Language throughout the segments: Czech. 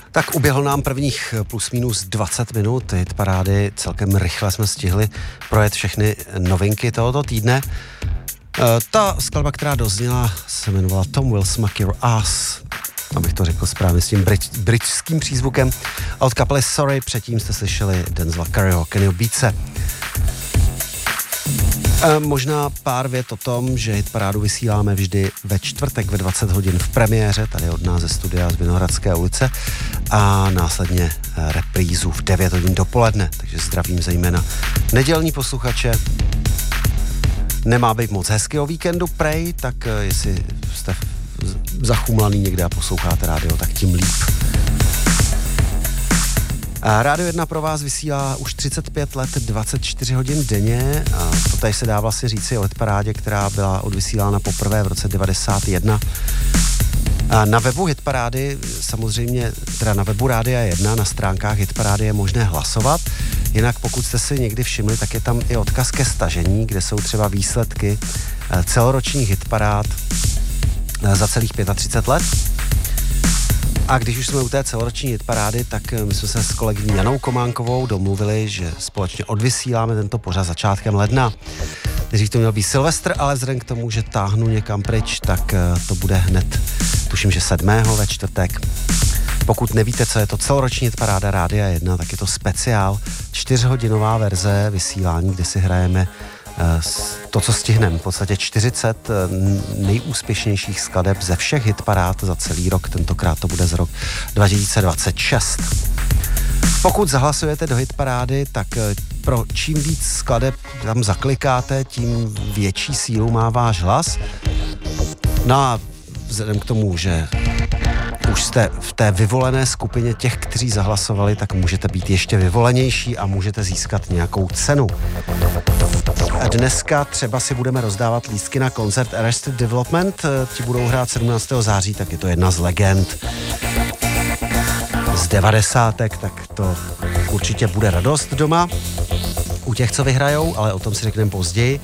Tak uběhlo nám prvních plus minus 20 minut hitparády, celkem rychle jsme stihli projet všechny novinky tohoto týdne. Ta skladba, která dozněla, se jmenovala Tom Will Smack Your Ass, abych to řekl správně s tím britským přízvukem. A od kapely Sorry předtím jste slyšeli Denzela Curryho Kennyho Beatse. Možná pár vět o tom, že hitparádu vysíláme vždy ve čtvrtek ve 20 hodin v premiéře, tady od nás ze studia z Vinohradské ulice, a následně reprízu v 9 hodin dopoledne, takže zdravím zejména nedělní posluchače. Nemá být moc hezky o víkendu, prej, tak jestli jste zachumlaný někde a posloucháte rádio, tak tím líp. Rádio 1 pro vás vysílá už 35 let, 24 hodin denně. A to tady se dá vlastně říci o hitparádě, která byla odvysílána poprvé v roce 91. A na webu hitparády, samozřejmě, teda na webu Rádia 1, na stránkách hitparády je možné hlasovat. Jinak pokud jste si někdy všimli, tak je tam i odkaz ke stažení, kde jsou třeba výsledky celoročních hitparád za celých 35 let. A když už jsme u té celoroční hitparády, tak my jsme se s kolegyní Janou Kománkovou domluvili, že společně odvysíláme tento pořad začátkem ledna. Nejdřív to měl být Silvestr, ale vzhledem k tomu, že táhnu někam pryč, tak to bude hned, tuším, že 7. ve čtvrtek. Pokud nevíte, co je to celoroční hitparáda Rádia 1, tak je to speciál, 4hodinová verze vysílání, kde si hrajeme to, co stihneme, v podstatě 40 nejúspěšnějších skladeb ze všech hitparád za celý rok, tentokrát to bude z rok 2026. Pokud zahlasujete do hitparády, tak pro čím víc skladeb tam zaklikáte, tím větší sílu má váš hlas. No a vzhledem k tomu, že už jste v té vyvolené skupině těch, kteří zahlasovali, tak můžete být ještě vyvolenější a můžete získat nějakou cenu. A dneska třeba si budeme rozdávat lístky na koncert Arrested Development, ti budou hrát 17. září, tak je to jedna z legend z 90. tak to určitě bude radost doma u těch, co vyhrajou, ale o tom si řekneme později.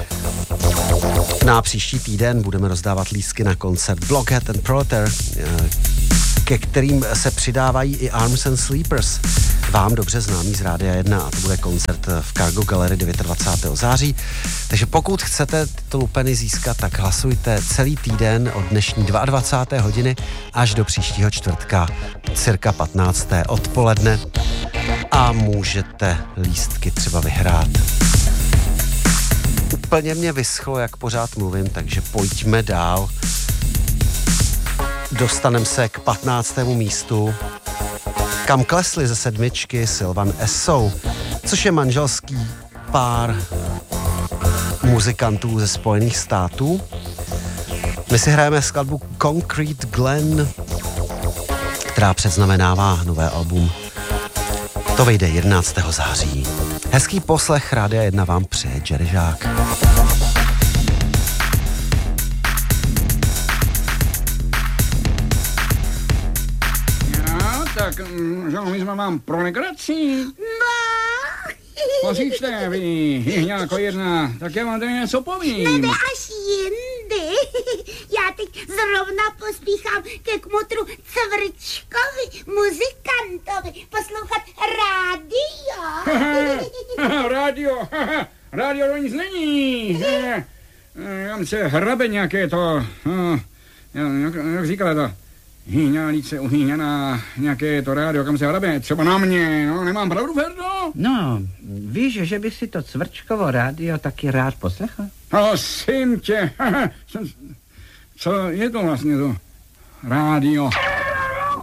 Na příští týden budeme rozdávat lístky na koncert Blockhead and Proletar, ke kterým se přidávají i Arms and Sleepers, vám dobře známý z Rádia 1, a to bude koncert v Cargo Gallery 29. září. Takže pokud chcete tyto lupeny získat, tak hlasujte celý týden od dnešní 22. hodiny až do příštího čtvrtka, cirka 15. odpoledne, a můžete lístky třeba vyhrát. Úplně mě vyschlo, jak pořád mluvím, takže pojďme dál. Dostaneme se k 15. místu, kam klesli ze 7 Sylvan Esso, což je manželský pár muzikantů ze Spojených států. My si hrajeme skladbu Concrete Glen, která předznamenává nové album. To vyjde 11. září. Hezký poslech Rádia 1 vám přeje Jerry Žák. Tak, že my jsme vám pro legraci. No. Poslyšte, vy, Jihňáko 1, tak já vám tady něco povím. No, to až jindy. Já teď zrovna pospíchám ke kmotru Cvrčkovi, muzikantovi, poslouchat rádio. Rádio to nic není. Tam se hrabe nějaké to, jak říkala to, hýňálice uhýňaná, nějaké to rádio, kam se hrabe, třeba na mě, no, nemám pravdu, Ferdo? No, víš, že bych si to Cvrčkovo rádio taky rád poslechl? Prosím tě, co je to vlastně to rádio?